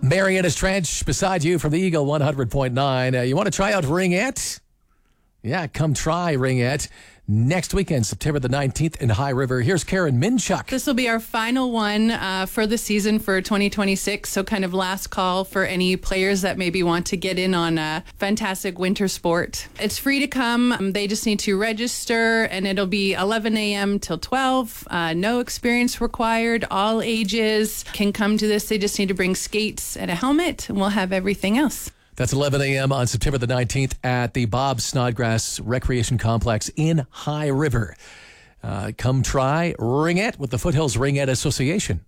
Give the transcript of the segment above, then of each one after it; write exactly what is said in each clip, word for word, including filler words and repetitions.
Mariana's Trench beside you from the Eagle one hundred point nine. Uh, you want to try out Ringette? Yeah, come try Ringette. Next weekend, September the nineteenth in High River. Here's Karen Minchuk. This will be our final one uh, for the season for twenty twenty-six. So kind of last call for any players that maybe want to get in on a fantastic winter sport. It's free to come. Um, they just need to register, and it'll be eleven a.m. till twelve. Uh, no experience required. All ages can come to this. They just need to bring skates and a helmet, and we'll have everything else. That's eleven a.m. on September the nineteenth at the Bob Snodgrass Recreation Complex in High River. Uh, come try Ringette with the Foothills Ringette Association.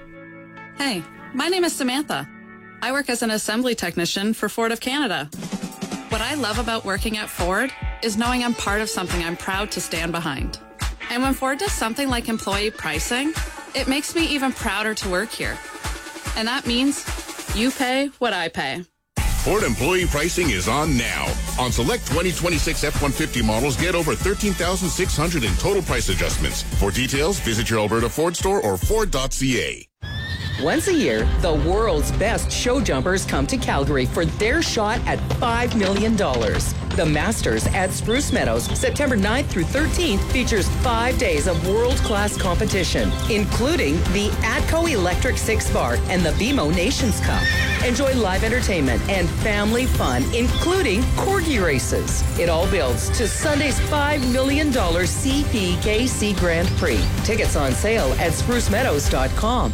Hey, my name is Samantha. I work as an assembly technician for Ford of Canada. What I love about working at Ford is knowing I'm part of something I'm proud to stand behind. And when Ford does something like employee pricing, it makes me even prouder to work here. And that means you pay what I pay. Ford employee pricing is on now. On select twenty twenty-six F one fifty models, get over thirteen thousand six hundred dollars in total price adjustments. For details, visit your Alberta Ford store or Ford dot C A. Once a year, the world's best show jumpers come to Calgary for their shot at five million dollars. The Masters at Spruce Meadows, September ninth through thirteenth, features five days of world-class competition, including the ATCO Electric Six Bar and the B M O Nations Cup. Enjoy live entertainment and family fun, including corgi races. It all builds to Sunday's five million dollars C P K C Grand Prix. Tickets on sale at spruce meadows dot com.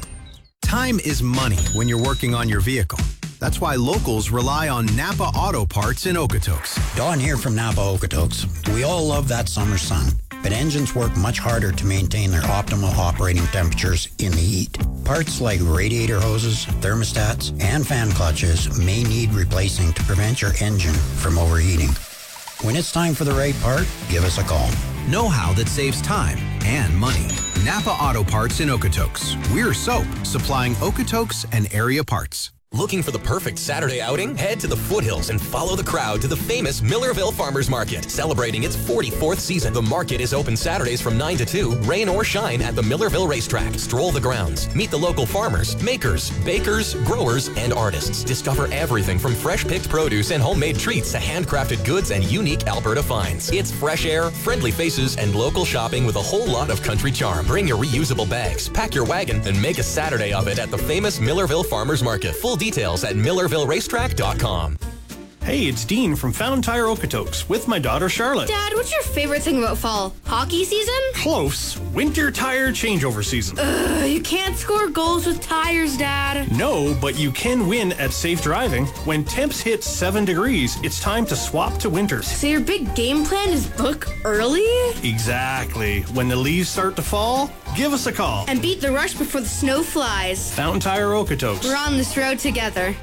Time is money when you're working on your vehicle. That's why locals rely on Napa Auto Parts in Okotoks. Don here from Napa Okotoks. We all love that summer sun, but engines work much harder to maintain their optimal operating temperatures in the heat. Parts like radiator hoses, thermostats, and fan clutches may need replacing to prevent your engine from overheating. When it's time for the right part, give us a call. Know-how that saves time and money. Napa Auto Parts in Okotoks. We're soap, supplying Okotoks and area parts. Looking for the perfect Saturday outing? Head to the Foothills and follow the crowd to the famous Millerville Farmers Market. Celebrating its forty-fourth season, the market is open Saturdays from nine to two, rain or shine at the Millerville Racetrack. Stroll the grounds. Meet the local farmers, makers, bakers, growers, and artists. Discover everything from fresh-picked produce and homemade treats to handcrafted goods and unique Alberta finds. It's fresh air, friendly faces, and local shopping with a whole lot of country charm. Bring your reusable bags, pack your wagon, and make a Saturday of it at the famous Millerville Farmers Market. Full details at millerville racetrack dot com. Hey, it's Dean from Fountain Tire Okotoks with my daughter Charlotte. Dad, what's your favorite thing about fall? Hockey season? Close. Winter tire changeover season. Ugh, you can't score goals with tires, Dad. No, but you can win at Safe Driving. When temps hit seven degrees, it's time to swap to winters. So your big game plan is book early? Exactly. When the leaves start to fall, give us a call. And beat the rush before the snow flies. Fountain Tire Okotoks. We're on this road together.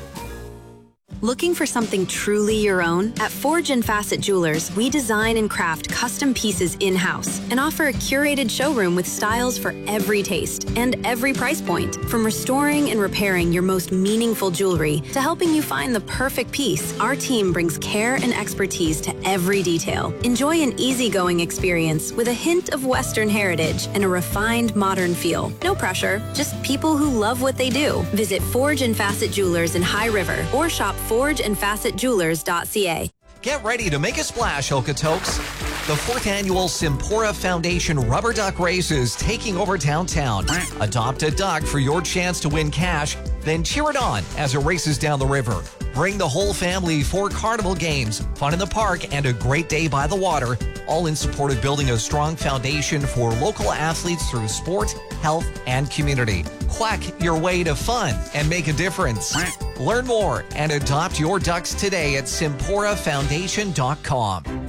Looking for something truly your own? At Forge and Facet Jewelers, we design and craft custom pieces in-house and offer a curated showroom with styles for every taste and every price point. From restoring and repairing your most meaningful jewelry to helping you find the perfect piece, our team brings care and expertise to every detail. Enjoy an easygoing experience with a hint of Western heritage and a refined modern feel. No pressure, just people who love what they do. Visit Forge and Facet Jewelers in High River or shop forge and facet jewelers dot c a. Get ready to make a splash, Okotoks. The fourth annual Simpora Foundation Rubber Duck Race is taking over downtown. Adopt a duck for your chance to win cash, then cheer it on as it races down the river. Bring the whole family for carnival games, fun in the park, and a great day by the water, all in support of building a strong foundation for local athletes through sport, health, and community. Quack your way to fun and make a difference. Learn more and adopt your ducks today at simpora foundation dot com.